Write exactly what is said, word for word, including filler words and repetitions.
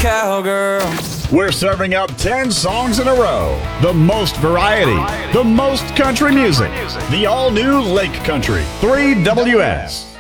cowgirl. We're serving up ten songs in a row. The most variety, the most country music. The all-new Lake Country, three W S.